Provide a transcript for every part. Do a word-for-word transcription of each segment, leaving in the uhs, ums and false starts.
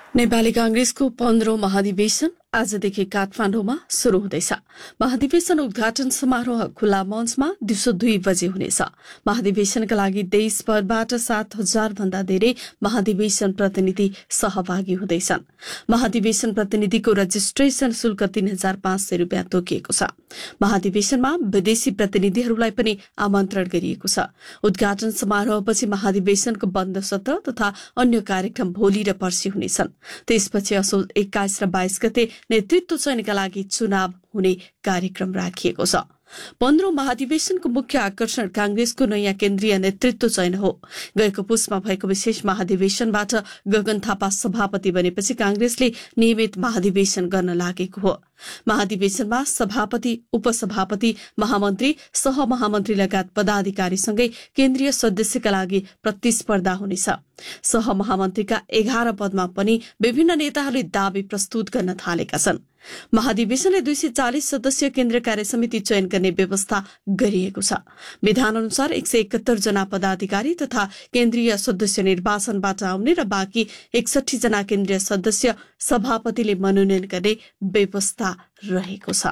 नेपाली कांग्रेसको पन्ध्रौं महाधिवेशन आजदेखि काठमाडौँमा शुरू हुँदैछ। महाधिवेशन उद्घाटन समारोह खुल्ला मञ्चमा दिउँसो दुई बजे हुनेछ। महाधिवेशनका लागि देशभरबाट सात हजार भन्दा धेरै महाधिवेशन प्रतिनिधि सहभागी हुँदैछन्। महाधिवेशन प्रतिनिधिको रजिस्ट्रेशन शुल्क तीन हजार पाँच सय रूपियाँ तोकिएको छ। महाधिवेशनमा विदेशी प्रतिनिधिहरूलाई पनि आमन्त्रण गरिएको छ। उद्घाटन समारोहपछि महाधिवेशनको बन्द सत्र तथा अन्य कार्यक्रम भोलि र पर्सि हुनेछन्। त्यसपछि असोज एक्काइस र बाइस गते नेतृत्व चयनका लागि चुनाव हुने कार्यक्रम राखिएको छ। पन्ध्रौं महाधिवेशनको मुख्य आकर्षण कांग्रेसको नयाँ केन्द्रीय नेतृत्व चयन हो। गएको पुसमा भएको विशेष महाधिवेशनबाट गगन थापा सभापति बनेपछि कांग्रेसले नियमित महाधिवेशन गर्न लागेको हो। महाधिवेशनमा सभापति, उपसभापति, महामन्त्री, सहमहामन्त्री लगायत पदाधिकारीसँगै केन्द्रीय सदस्यका लागि प्रतिस्पर्धा हुनेछ। सहमहामन्त्रीका एघार पदमा पनि विभिन्न नेताहरूले दावी प्रस्तुत गर्न थालेका छन्। महाधिवेशनले दुई सय चालिस सदस्यीय केन्द्रीय कार्य समिति चयन गर्ने व्यवस्था गरिएको छ। विधान अनुसार एक सय एकहत्तर जना पदाधिकारी तथा केन्द्रीय सदस्य निर्वाचनबाट आउने र बाँकी एकसठी जना केन्द्रीय सदस्य सभापतिले मनोनयन गर्ने व्यवस्था रहेको छ।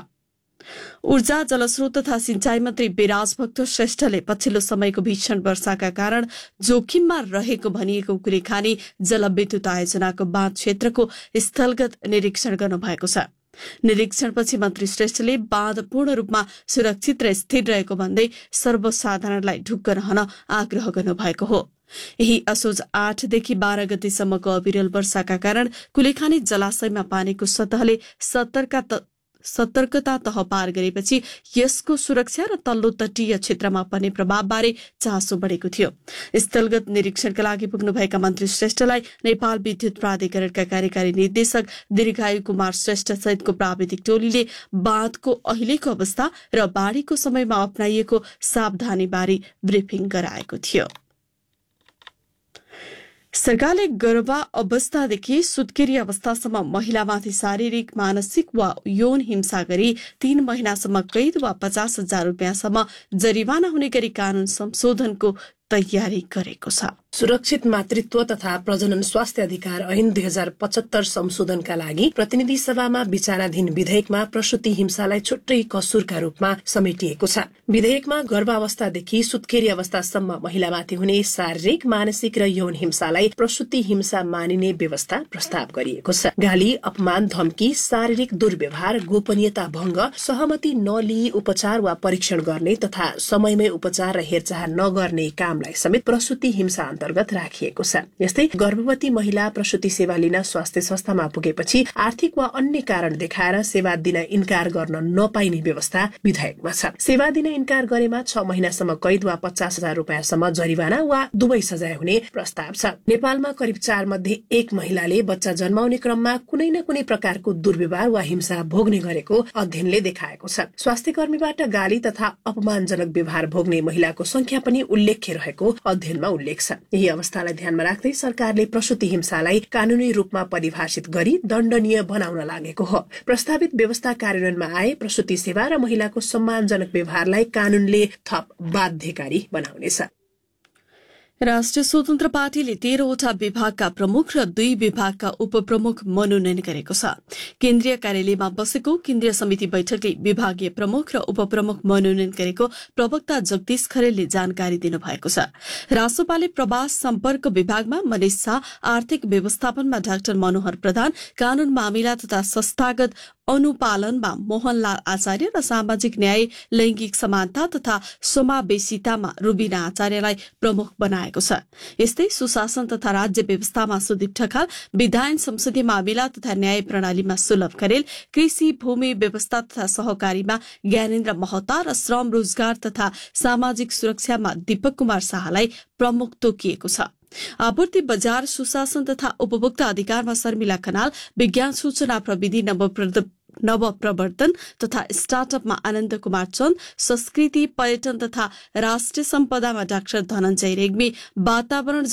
ऊर्जा, जलस्रोत तथा सिंचाई मन्त्री विराज भक्त श्रेष्ठले पछिल्लो समयको भीषण वर्षाका कारण जोखिममा रहेको भनिएको कुलेखानी जलविद्युत आयोजनाको बाँध क्षेत्रको स्थलगत निरीक्षण गर्नुभएको छ। निरीक्षणपछि मन्त्री श्रेष्ठले बाँध पूर्ण रूपमा सुरक्षित र स्थिर रहेको भन्दै सर्वसाधारणलाई ढुक्क रहन आग्रह गर्नुभएको हो। यही असोज आठदेखि बाह्र गतिसम्मको अविरल वर्षाका कारण कुलेखानी जलाशयमा पानीको सतहले सतर्कता सतर्कता तह पार गरेपछि यसको सुरक्षा र तल्लो तटीय क्षेत्रमा पर्ने प्रभावबारे चासो बढेको थियो। स्थलगत निरीक्षणका लागि पुग्नुभएका मन्त्री श्रेष्ठलाई नेपाल विद्युत प्राधिकरणका कार्यकारी निर्देशक दीर्घायु कुमार श्रेष्ठ सहितको प्राविधिक टोलीले बाँधको अहिलेको अवस्था र बाढीको समयमा अपनाइएको सावधानीबारे ब्रिफिङ गराएको थियो। सरकारले गर्भ अवस्थादेखि सुत्केरी अवस्थासम्म महिलामाथि शारीरिक, मानसिक वा यौन हिंसा गरी तीन महिनासम्म कैद वा पचास हजार रूपियाँसम्म जरिवाना हुने गरी कानून संशोधनको तयारी गरेको छ। सुरक्षित मातृत्व तथा प्रजनन स्वास्थ्य अधिकार ऐन दुई हजार पचहत्तर संशोधनका लागि प्रतिनिधि सभामा विचाराधीन विधेयकमा प्रसूति हिंसालाई छुट्टै कसुरका रूपमा समेटिएको छ। विधेयकमा गर्भावस्थादेखि सुत्केरी अवस्थासम्म महिलामाथि हुने शारीरिक, मानसिक र यौन हिंसालाई प्रसूति हिंसा मानिने व्यवस्था प्रस्ताव गरिएको छ। गाली, अपमान, धम्की, शारीरिक दुर्व्यवहार, गोपनीयता भंग, सहमति नलिई उपचार वा परीक्षण गर्ने तथा समयमै उपचार र हेरचाह नगर्ने कामलाई समेत प्रसूति हिंसा अन्तर्गत राखिएको छ। यस्तै गर्भवती महिला प्रसूति सेवा लिन स्वास्थ्य संस्थामा पुगेपछि आर्थिक वा अन्य कारण देखाएर सेवा दिन इन्कार गर्न नपाइने व्यवस्था विधेयकमा छ। सेवा दिन इन्कार गरेमा छ महिनासम्म कैद वा पचास हजार रूपियाँसम्म जरिवाना वा दुवै सजाय हुने प्रस्ताव छ। नेपालमा करिब चार मध्ये एक महिलाले बच्चा जन्माउने क्रममा कुनै न कुनै प्रकारको दुर्व्यवहार वा हिंसा भोग्ने गरेको अध्ययनले देखाएको छ। स्वास्थ्य कर्मीबाट गाली तथा अपमानजनक व्यवहार भोग्ने महिलाको संख्या पनि उल्लेख्य रहेको अध्ययनमा उल्लेख छ। यही अवस्थालाई ध्यानमा राख्दै सरकारले प्रसूति हिंसालाई कानूनी रूपमा परिभाषित गरी दण्डनीय बनाउन लागेको हो। प्रस्तावित व्यवस्था कार्यान्वयनमा आए प्रसूति सेवा र महिलाको सम्मानजनक व्यवहारलाई कानूनले थप बाध्यकारी बनाउनेछ। राष्ट्रिय स्वतन्त्र पार्टीले तेह्रवटा विभागका प्रमुख र दुई विभागका उपप्रमुख मनोनयन गरेको छ। केन्द्रीय कार्यालयमा बसेको केन्द्रीय समिति बैठकले विभागीय प्रमुख र उपप्रमुख मनोनयन गरेको प्रवक्ता जगदीश खरेलले जानकारी दिनुभएको छ। रासोपाले प्रवास सम्पर्क विभागमा मनिष शाह, आर्थिक व्यवस्थापनमा डाक्टर मनोहर प्रधान, कानून मामिला तथा संस्थागत अनुपालनमा मोहनलाल आचार्य र सामाजिक न्याय, लैंगिक समानता तथा समावेशितामा रुबिना आचार्यलाई प्रमुख बनाएको छ। यस्तै सुशासन तथा राज्य व्यवस्थामा सुदीप ठकाल, विधायन संसदीय मामिला तथा न्याय प्रणालीमा सुलभ खरेल, कृषि भूमि व्यवस्था तथा सहकारीमा ज्ञानेन्द्र महता र श्रम रोजगार तथा सामाजिक सुरक्षामा दीपक कुमार शाहलाई प्रमुख तोकिएको छ। आपूर्ति बजार, सुशासन तथा उपभोक्ता अधिकारमा शर्मिला खनाल, विज्ञान सूचना प्रविधि नवप्रवर्तन तथा स्टार्टअपमा आनन्द कुमार चन्द, संस्कृति पर्यटन तथा राष्ट्रिय सम्पदामा डाक्टर धनञ्जय रेग्मी, वातावरण